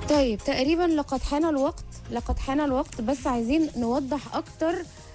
طيب تقريبا لقد حان الوقت، بس عايزين نوضح اكتر.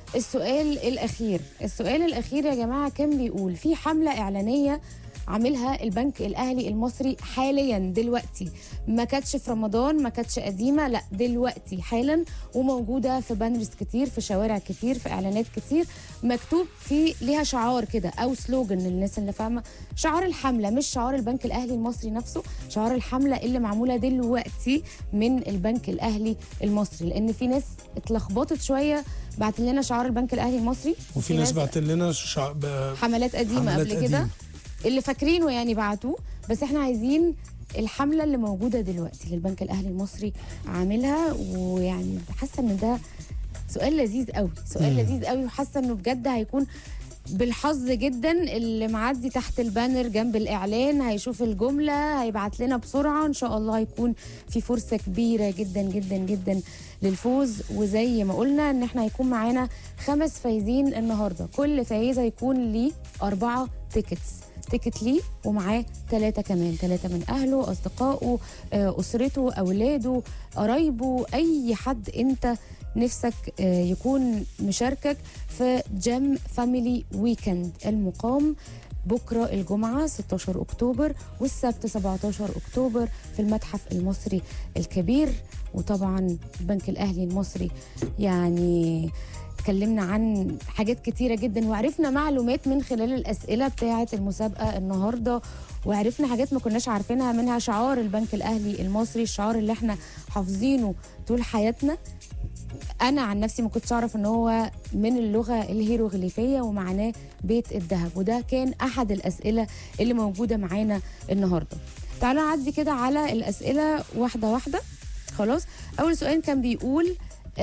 السؤال الاخير يا جماعه كان بيقول في حمله اعلانيه عاملها البنك الاهلي المصري حاليا دلوقتي، ما كانتش في رمضان، ما كانتش قديمه، لا دلوقتي حالا، وموجوده في بانرز كتير، في شوارع كتير، في اعلانات كتير، مكتوب في ليها شعار كده او سلوجن للناس اللي فاهمه. شعار الحمله مش شعار البنك الاهلي المصري نفسه، شعار الحمله اللي معموله دلوقتي من البنك الاهلي المصري، لان في ناس اتلخبطت شويه، بعت لنا شعار البنك الاهلي المصري، وفي ناس بعت لنا حملات قديمه قبل كده اللي فاكرينه يعني بعتوه. بس احنا عايزين الحمله اللي موجوده دلوقتي للبنك الاهلي المصري عاملها، ويعني حاسه ان ده سؤال لذيذ قوي، وحاسه انه بجد هيكون بالحظ جدا. اللي معدي تحت البانر جنب الاعلان هيشوف الجمله، هيبعت لنا بسرعه، ان شاء الله هيكون في فرصه كبيره جدا جدا جدا للفوز. وزي ما قلنا ان احنا هيكون معانا 5 فايزين النهارده، كل فايز هيكون ليه 4 تيكت ليه، ومعاه 3 كمان، 3 من اهله، اصدقائه، اسرته، اولاده، قرايبه، اي حد انت نفسك يكون مشاركك في جيم فاميلي ويكند المقام بكرة الجمعة 16 أكتوبر والسبت 17 أكتوبر في المتحف المصري الكبير. وطبعا البنك الأهلي المصري يعني اتكلمنا عن حاجات كتيرة جدا، وعرفنا معلومات من خلال الأسئلة بتاعة المسابقة النهاردة، وعرفنا حاجات ما كناش عارفينها، منها شعار البنك الأهلي المصري، الشعار اللي احنا حافظينه طول حياتنا. أنا عن نفسي ما كنتش أعرف إن هو من اللغة الهيروغليفية ومعناه بيت الذهب، وده كان أحد الأسئلة اللي موجودة معانا النهاردة. تعالوا نعدي كده على الأسئلة واحدة واحدة. خلاص، أول سؤال كان بيقول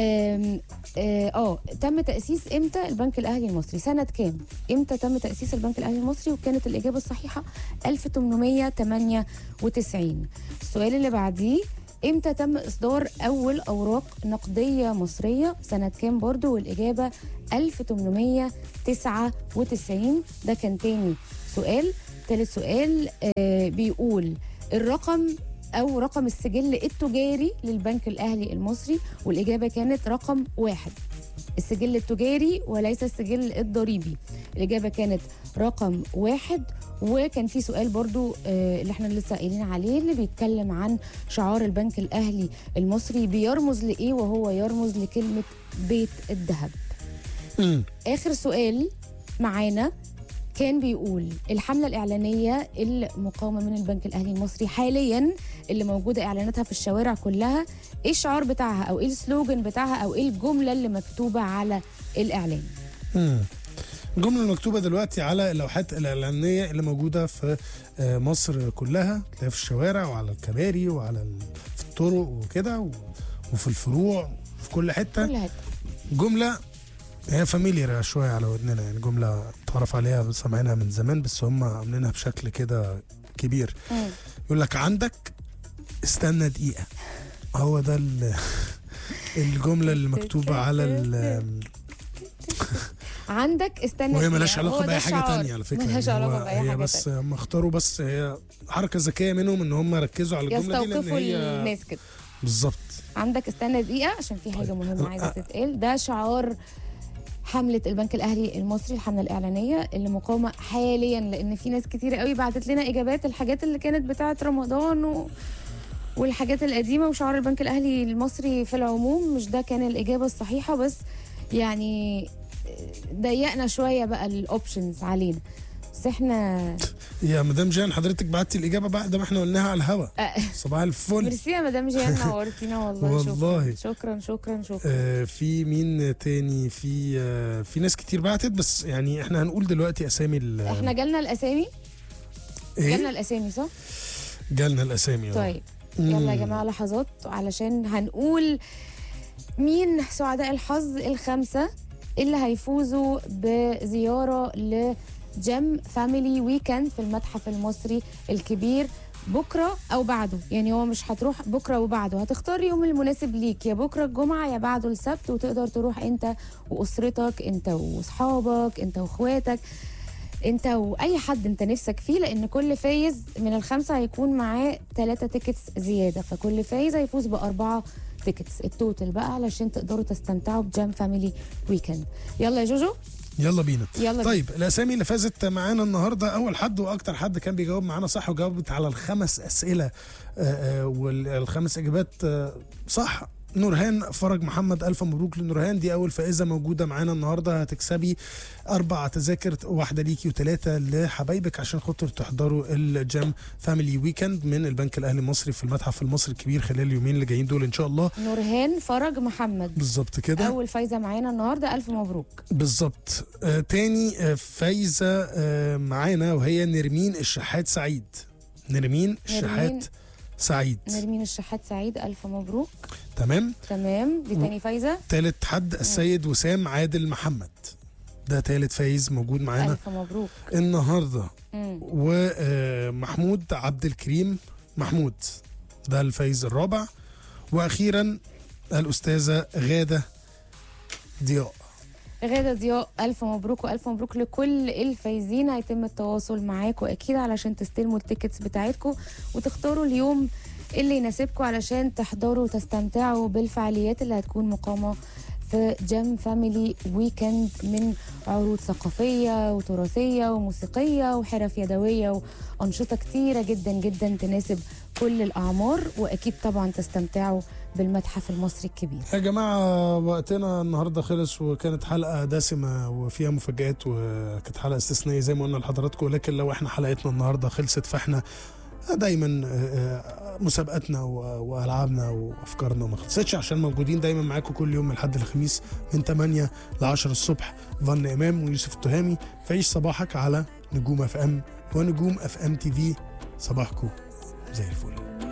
تم تأسيس امتى البنك الأهلي المصري؟ سنة كام؟ امتى تم تأسيس البنك الأهلي المصري؟ وكانت الإجابة الصحيحة 1898. السؤال اللي بعديه، امتى تم إصدار أول أوراق نقدية مصرية؟ سنة كام برضو؟ والإجابة 1899. ده كان تاني سؤال. ثالث سؤال بيقول الرقم أو رقم السجل التجاري للبنك الأهلي المصري، والإجابة كانت رقم 1، السجل التجاري وليس السجل الضريبي. الإجابة كانت رقم 1. وكان في سؤال برضو اللي احنا لسه قايلين عليه، اللي بيتكلم عن شعار البنك الأهلي المصري بيرمز لإيه، وهو يرمز لكلمة بيت الذهب. آخر سؤال معانا كان بيقول الحملة الإعلانية المقامة من البنك الأهلي المصري حاليا، اللي موجودة إعلاناتها في الشوارع كلها، إيه الشعار بتاعها أو إيه السلوجن بتاعها أو إيه الجملة اللي مكتوبة على الإعلان؟ الجملة المكتوبة دلوقتي على اللوحات الإعلانية اللي موجودة في مصر كلها، تلاقيها في الشوارع وعلى الكباري وعلى في الطرق وكده وفي الفروع في كل حتة. جملة هي فاميليار شوية على ودننا، يعني جملة متعرف عليها سامعينها من زمان، بس هم عاملينها بشكل كده كبير. يقول لك عندك استنى دقيقة، هو ده الجملة اللي مكتوبة على عندك استنى، وهي مالهاش علاقة بأي حاجة تانية على فكرة، مالهاش علاقة بأي حاجة، بس هم اختاروا، بس هي حركة ذكية منهم ان هم ركزوا على الجملة دي، يستوقفوا الناس كده. بالظبط. عندك استنى دقيقة عشان في حاجة مهمة عايزة تتقال. ده شعار حملة البنك الأهلي المصري، الحملة الإعلانية اللي مقامة حاليا، لأن في ناس كتير قوي بعتت لنا إجابات الحاجات اللي كانت بتاعة رمضان والحاجات القديمة، وشعار البنك الأهلي المصري في العموم مش ده كان الإجابة الصحيحة، بس يعني ضيقنا شوية بقى الأوبشنز علينا. بس احنا يا مدام جان حضرتك بعتي الإجابة بعد ما احنا قلناها على الهوا. صباح الفل. ميرسي يا مدام جان، نورتينا والله. شكرا. في مين تاني؟ في ناس كتير بعتت، بس يعني احنا هنقول دلوقتي أسامي احنا جالنا الأسامي. إيه؟ جالنا الأسامي صح؟ جالنا الأسامي. طيب يلا يا جماعة لحظات علشان هنقول مين سعداء الحظ ال5 اللي هيفوزوا بزيارة لجيم فاميلي ويكند في المتحف المصري الكبير بكرة أو بعده. يعني هو مش هتروح بكرة وبعده، هتختار يوم المناسب ليك، يا بكرة الجمعة يا بعده السبت، وتقدر تروح انت وأسرتك، انت وأصحابك، انت وأخواتك. انت واي حد انت نفسك فيه، لان كل فايز من الخمسه هيكون معاه 3 تيكتس زياده، فكل فايز هيفوز ب4 تيكتس التوتال بقى، علشان تقدروا تستمتعوا بجام فاميلي ويكند. يلا يا جوجو يلا بينا. يلا طيب بينا. الاسامي اللي فازت معانا النهارده، اول حد واكتر حد كان بيجاوب معانا صح وجاوبت على ال5 اسئله وال5 اجابات صح، نورهان فرج محمد. الف مبروك لنورهان، دي اول فائزه موجوده معانا النهارده. هتكسبي 4 تذاكر، واحده ليكي و3 لحبايبك عشان خاطر تحضروا الجام فاميلي ويكند من البنك الاهلي المصري في المتحف المصري الكبير خلال اليومين اللي جايين دول ان شاء الله. نورهان فرج محمد بالظبط كده، اول فايزه معانا النهارده، الف مبروك. بالظبط. تاني فايزه معانا وهي نرمين الشحات سعيد. نرمين الشحات سعيد. نرمين الشحات سعيد، الف مبروك. تمام. دي تاني فايزه. تالت حد السيد وسام عادل محمد، ده تالت فايز موجود معانا الف مبروك النهارده. ومحمود عبد الكريم محمود، ده الفايز الرابع. واخيرا الاستاذه غاده ضياء. غادة ضياء، ألف مبروك وألف مبروك لكل الفايزين. هيتم التواصل معاكم أكيد علشان تستلموا التيكتس بتاعتكم وتختاروا اليوم اللي يناسبكم علشان تحضروا وتستمتعوا بالفعاليات اللي هتكون مقامة في جام فاميلي ويكند، من عروض ثقافية وتراثية وموسيقية وحرف يدوية وأنشطة كتيرة جدا جدا تناسب كل الأعمار، وأكيد طبعا تستمتعوا بالمتحف المصري الكبير. يا جماعة وقتنا النهاردة خلص، وكانت حلقة دسمة وفيها مفاجآت، وكانت حلقة استثنائية زي ما قلنا لحضراتكم. لكن لو احنا حلقتنا النهاردة خلصت، فاحنا دايما مسابقاتنا والعابنا وافكارنا ما خلصتش، عشان موجودين دايما معاكم كل يوم من الحد للخميس من 8 ل 10 الصبح. فن امام ويوسف التهامي في عيش صباحك على نجوم اف ام ونجوم اف ام تي في. صباحكم زي الفل.